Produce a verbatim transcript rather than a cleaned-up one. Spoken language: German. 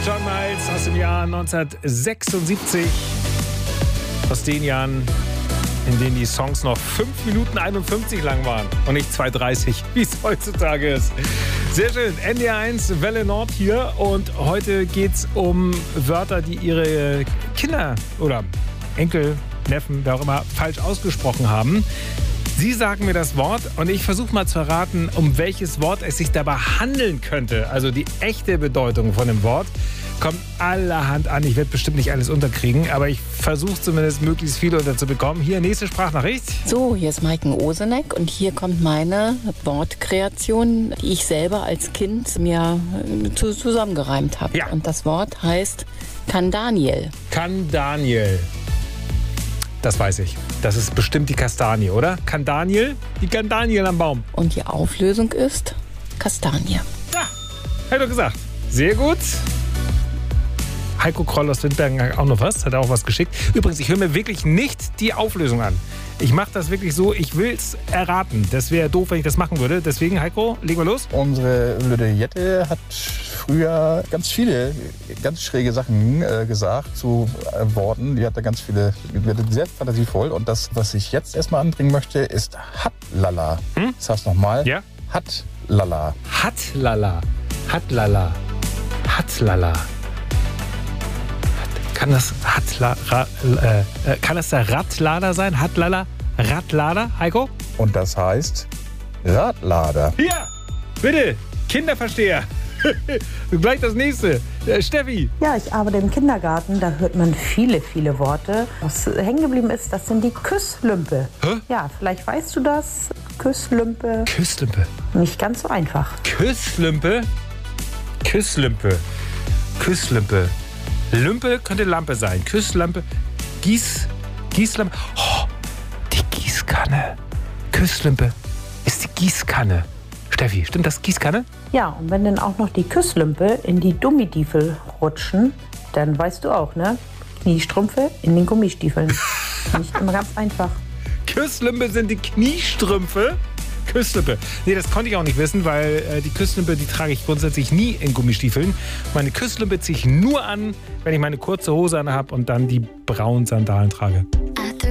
John Miles aus dem Jahr neunzehnhundertsechsundsiebzig. Aus den Jahren, in denen die Songs noch fünf Minuten einundfünfzig lang waren und nicht zwei dreißig, wie es heutzutage ist. Sehr schön. N D R eins, Welle Nord hier. Und heute geht es um Wörter, die ihre Kinder oder Enkel, Neffen, wer auch immer, falsch ausgesprochen haben. Sie sagen mir das Wort und ich versuche mal zu erraten, um welches Wort es sich dabei handeln könnte. Also die echte Bedeutung von dem Wort kommt allerhand an. Ich werde bestimmt nicht alles unterkriegen, aber ich versuche zumindest möglichst viel unterzubekommen. Hier, nächste Sprachnachricht. So, hier ist Maiken Oseneck und hier kommt meine Wortkreation, die ich selber als Kind mir zu, zusammengereimt habe. Ja. Und das Wort heißt Kandaniel. Kandaniel. Das weiß ich. Das ist bestimmt die Kastanie, oder? Kandaniel? Die Kandaniel am Baum. Und die Auflösung ist Kastanie. Ah, hätte er gesagt. Sehr gut. Heiko Kroll aus Windbergen hat auch noch was, hat auch was geschickt. Übrigens, ich höre mir wirklich nicht die Auflösung an. Ich mache das wirklich so, ich will es erraten. Das wäre doof, wenn ich das machen würde. Deswegen, Heiko, legen wir los. Unsere Lüde Jette hat früher ganz viele, ganz schräge Sachen äh, gesagt zu äh, Worten. Die hatte ganz viele, die hatte sehr fantasievoll. Und das, was ich jetzt erstmal anbringen möchte, ist Hatlala. Hm? Ich sag's nochmal. Ja? Hatlala. Hatlala. Hatlala. Hatlala. Kann das Hatla, ra, äh, kann das der Radlader sein? Hatlala? Radlader, Heiko? Und das heißt Radlader. Ja, bitte, Kinderversteher. Gleich das nächste. Äh, Steffi. Ja, ich arbeite im Kindergarten, da hört man viele, viele Worte. Was hängen geblieben ist, das sind die Küsslümpe. Hä? Ja, vielleicht weißt du das. Küsslümpe. Küsslümpe. Nicht ganz so einfach. Küsslümpe. Küsslümpe. Küsslümpe. Lümpe könnte Lampe sein. Küsslampe. Gieß. Gießlampe. Oh, die Gießkanne. Küsslümpe ist die Gießkanne. Steffi, stimmt das, Gießkanne? Ja, und wenn dann auch noch die Küsslümpe in die Gummistiefel rutschen, dann weißt du auch, ne? Kniestrümpfe in den Gummistiefeln. Nicht immer ganz einfach. Küsslümpe sind die Kniestrümpfe. Küsslümpe. Nee, das konnte ich auch nicht wissen, weil äh, die Küsslümpe, die trage ich grundsätzlich nie in Gummistiefeln. Meine Küsslümpe ziehe ich nur an, wenn ich meine kurze Hose an habe und dann die braunen Sandalen trage.